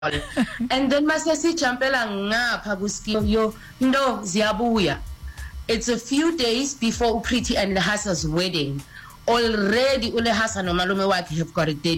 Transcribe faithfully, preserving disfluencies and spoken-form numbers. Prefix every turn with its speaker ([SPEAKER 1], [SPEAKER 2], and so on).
[SPEAKER 1] And then masesi jumpela ngapha kuscheme yo no ziyabuya. It's a few days before Upriti and Lehasa's wedding. Already Ulehasa no malume wakhe have got a date